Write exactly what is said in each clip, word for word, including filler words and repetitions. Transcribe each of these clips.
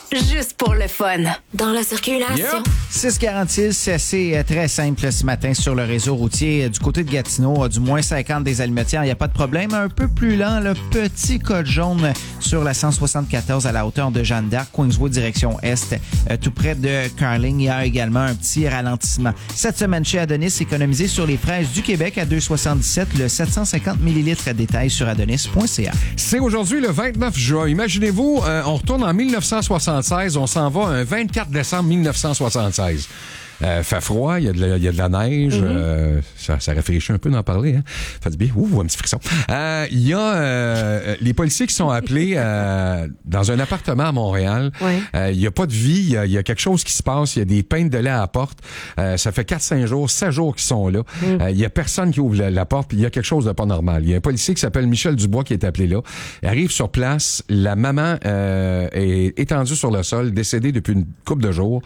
juste pour le fun. Dans la circulation. Yep. six quarante-six, c'est très simple ce matin sur le réseau routier. Du côté de Gatineau, du moins cinquante des Almetières, il n'y a pas de problème. Un peu plus lent, le petit code jaune sur la cent soixante-quatorze à la hauteur de Jeanne d'Arc, Queenswood direction Est, tout près de Carling. Il y a également un petit ralentissement. Cette semaine chez Adonis, économisé sur les fraises du Québec à deux virgule soixante-dix-sept, le sept cent cinquante millilitres à détail sur adonis point c a. C'est aujourd'hui le vingt-neuf juin. Imaginez-vous, euh, on retourne en dix-neuf cent soixante-seize, on s'en va un vingt-quatre décembre dix-neuf cent soixante-seize. Euh, fait froid, il y a de la, il y a de la neige, mm-hmm. euh, ça, ça rafraîchit un peu d'en parler, hein. Fait du bien, ouh, un petit frisson. Euh, il y a euh, les policiers qui sont appelés euh, dans un appartement à Montréal. Ouais. Euh, il y a pas de vie, il y a, il y a quelque chose qui se passe, il y a des peintes de lait à la porte. Euh, ça fait quatre cinq jours, sept jours qu'ils sont là. Mm. Euh, il y a personne qui ouvre la, la porte, puis il y a quelque chose de pas normal. Il y a un policier qui s'appelle Michel Dubois qui est appelé là. Il arrive sur place, la maman euh, est étendue sur le sol, décédée depuis une couple de jours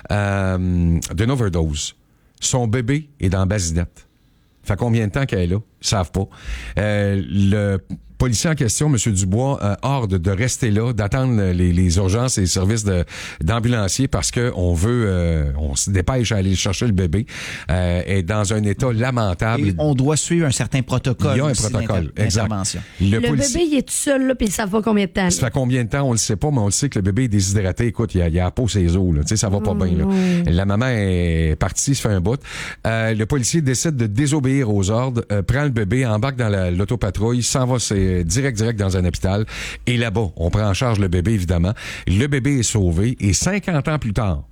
euh, d'une overdose. Son bébé est dans la basinette. Fait combien de temps qu'elle est là? Ils savent pas. Euh, le policier en question, M. Dubois, euh, horde de rester là, d'attendre les, les urgences et les services de, d'ambulanciers parce que on veut, euh, on se dépêche à aller chercher le bébé, euh, est dans un état lamentable. Et on doit suivre un certain protocole. Il y a un protocole, exact. Le, le policier, bébé, il est tout seul, là, puis il ne savent pas combien de temps. Ça fait combien de temps, on le sait pas, mais on le sait que le bébé est déshydraté. Écoute, il y a, il y a la peau ses os, là. Tu sais, ça va pas mmh, bien, là. Mmh. La maman est partie, se fait un bout. Euh, le policier décide de désobéir aux ordres, euh, prend le bébé, embarque dans la, l'autopatrouille, s'en va c'est, direct, direct dans un hôpital. Et là-bas, on prend en charge le bébé, évidemment. Le bébé est sauvé. Et cinquante ans plus tard,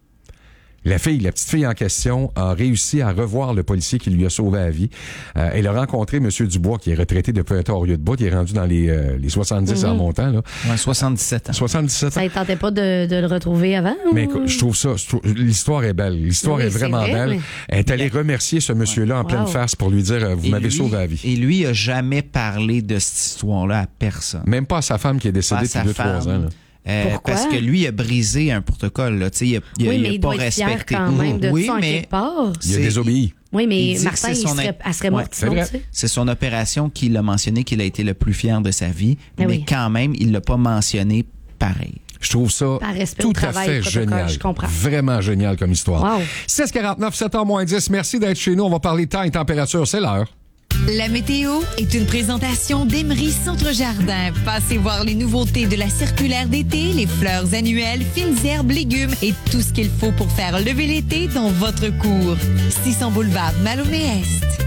la fille, la petite fille en question, a réussi à revoir le policier qui lui a sauvé la vie. Euh, elle a rencontré M. Dubois, qui est retraité de Pointe-à-Orieu-de-Bout. Il est rendu dans les, euh, les soixante-dix mm-hmm. en montant, là. Ouais, soixante-dix-sept ans. soixante-dix-sept ans. Ça ne tentait pas de, de le retrouver avant? Mais ou... écoute, je trouve ça, je trouve, l'histoire est belle. L'histoire oui, est vraiment c'est vrai, belle. mais... Elle est allée remercier ce monsieur-là ouais. en pleine wow. face pour lui dire, vous et m'avez lui, sauvé la vie. Et lui a jamais parlé de cette histoire-là à personne. Même pas à sa femme qui est décédée depuis deux, trois ans, là. Euh, parce que lui a brisé un protocole, là. Tu sais, il a, il a, oui, il a mais il pas doit être respecté. Fier quand même de oui, ça en mais quelque part. Il a désobéi. Oui, mais il Martin, il son... serait, elle serait morte. Ouais, sinon, c'est vrai. Tu sais. C'est son opération qu'il a mentionné qu'il a été le plus fier de sa vie, mais, mais oui. quand même, il l'a pas mentionné pareil. Je trouve ça tout à fait génial. Vraiment génial comme histoire. Wow. six quarante-neuf, sept heures moins dix. Merci d'être chez nous. On va parler temps et température. C'est l'heure. La météo est une présentation d'Emery Centre Jardin. Passez voir les nouveautés de la circulaire d'été, les fleurs annuelles, fines herbes, légumes et tout ce qu'il faut pour faire lever l'été dans votre cour. six cents boulevard Maloney-Est.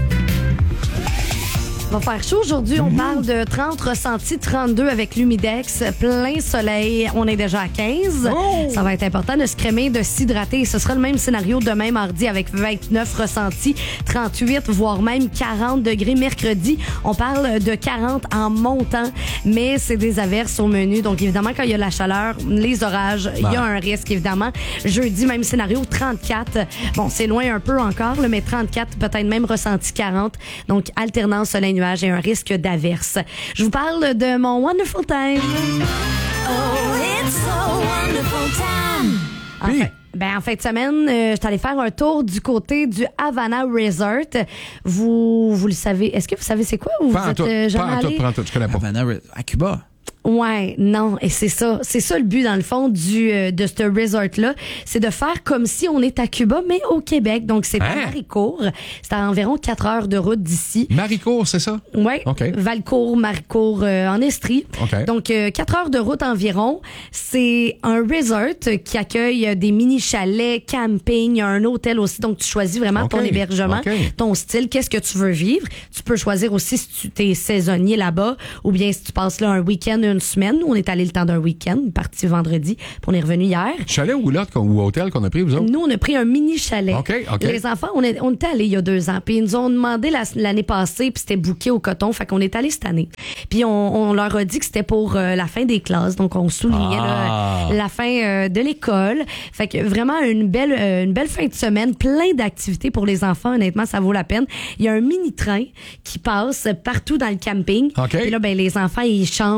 Il va faire chaud aujourd'hui. On parle de trente, ressenti trente-deux avec l'humidex. Plein soleil. On est déjà à quinze. Oh! Ça va être important de se crémer, de s'hydrater. Ce sera le même scénario demain mardi avec vingt-neuf ressentis, trente-huit, voire même quarante degrés mercredi. On parle de quarante en montant, mais c'est des averses au menu. Donc, évidemment, quand il y a la chaleur, les orages, il y a un risque, évidemment. Jeudi, même scénario, trente-quatre. Bon, c'est loin un peu encore, mais trente-quatre, peut-être même ressenti quarante. Donc, alternance soleil-nuage et un risque d'averse. Je vous parle de mon Wonderful Time. Oh, it's a wonderful time. En fait, ben, en fin de semaine, euh, je suis allée faire un tour du côté du Havana Resort. Vous, vous le savez. Est-ce que vous savez c'est quoi? Ou pas vous êtes tout, euh, jamais pas allé? Pas en tout, je connais pas. Havana à Cuba. Ouais, non, et c'est ça, c'est ça le but dans le fond du euh, de ce resort là, c'est de faire comme si on est à Cuba mais au Québec. Donc c'est hein? à Maricourt, c'est à environ quatre heures de route d'ici. Maricourt, c'est ça? Ouais. Okay. Valcourt, Maricourt euh, en Estrie. Okay. Donc euh, quatre heures de route environ. C'est un resort qui accueille des mini chalets, camping, il y a un hôtel aussi. Donc tu choisis vraiment okay. ton hébergement, okay. ton style, qu'est-ce que tu veux vivre. Tu peux choisir aussi si tu es saisonnier là-bas ou bien si tu passes là un week-end, une semaine. Nous, on est allé le temps d'un week-end, parti vendredi, puis on est revenu hier. Chalet ou là, ou hôtel qu'on a pris, vous autres? Nous, on a pris un mini chalet. OK, OK. Les enfants, on, est, on était allés il y a deux ans, puis ils nous ont demandé la, l'année passée, puis c'était booké au coton, fait qu'on est allé cette année. Puis on, on leur a dit que c'était pour euh, la fin des classes, donc on soulignait ah. là, la fin euh, de l'école. Fait que vraiment une belle, euh, une belle fin de semaine, plein d'activités pour les enfants, honnêtement, ça vaut la peine. Il y a un mini-train qui passe partout dans le camping. OK. Puis là, ben, les enfants, ils chantent, euh,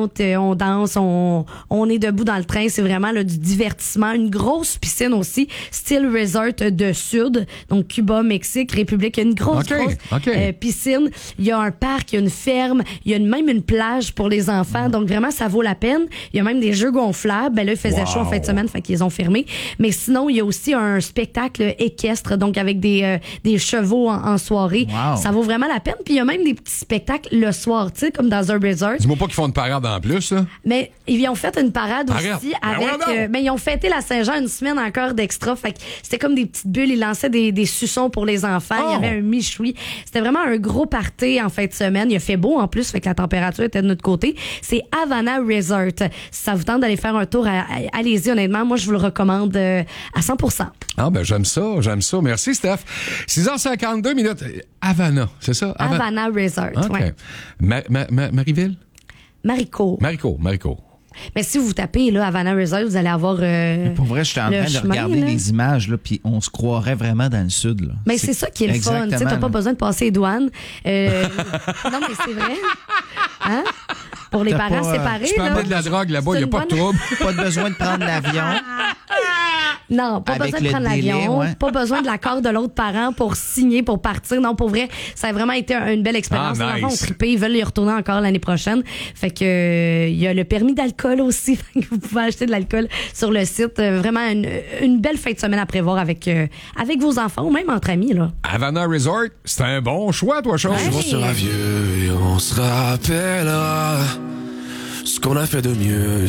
on danse, on, on est debout dans le train. C'est vraiment là, du divertissement. Une grosse piscine aussi, style resort de Sud, donc Cuba, Mexique, République. Il y a une grosse, OK, grosse OK. euh, piscine. Il y a un parc, il y a une ferme, il y a une- même une plage pour les enfants. Donc vraiment, ça vaut la peine. Il y a même des jeux gonflables. Ben là, il faisait Wow. chaud en fin de semaine, fait qu'ils ont fermé. Mais sinon, il y a aussi un spectacle équestre, donc avec des, euh, des chevaux en, en soirée. Wow. Ça vaut vraiment la peine. Puis il y a même des petits spectacles le soir, tu sais, comme dans un resort. Dis-moi pas qu'ils font une parade en plus, là. Mais ils ont fait une parade Arrête. aussi Ben avec. voyons donc. euh, mais ils ont fêté la Saint-Jean une semaine encore d'extra. Fait que c'était comme des petites bulles. Ils lançaient des, des suçons pour les enfants. Il y Oh. avait un michoui. C'était vraiment un gros party en fin de semaine. Il a fait beau en plus, fait que la température était de notre côté. C'est Havana Resort. Si ça vous tente d'aller faire un tour, à- à- allez-y. Honnêtement, moi, je vous le recommande euh, à cent pour cent. Ah, ben, j'aime ça, j'aime ça. Merci, Steph. six heures cinquante-deux minutes. Havana, c'est ça? Hava- Havana Resort. OK. Ouais. Ma- ma- ma- Marieville? Marico. Marico, Marico. Mais si vous tapez là, Havana Resort, vous allez avoir. euh, Pour vrai, j'étais en le train de chemin, regarder là. les images, là, puis on se croirait vraiment dans le sud. Là. Mais c'est ça qui est le fun. Tu sais, Exactement, t'as pas là. besoin de passer les douanes. Euh, non, mais c'est vrai. Hein? Pour les T'as parents pas, euh, séparés. Tu peux là, amener de la drogue là-bas, il c'est n'y a pas une de bonne- trouble. Pas de besoin de prendre l'avion. Non, pas Avec besoin de le prendre délai, l'avion. ouais. Pas besoin de l'accord de l'autre parent pour signer, pour partir. Non, pour vrai, ça a vraiment été un- une belle expérience. Ah, Les enfants nice. ont trippé, ils veulent y retourner encore l'année prochaine. Fait que euh, il y a le permis d'alcool aussi. Fait que vous pouvez acheter de l'alcool sur le site. Euh, vraiment une, une belle fin de semaine à prévoir avec, euh, avec vos enfants ou même entre amis, là. Havana Resort, c'est un bon choix, toi, chose. Ouais. On sera vieux et on se rappellera ce qu'on a fait de mieux.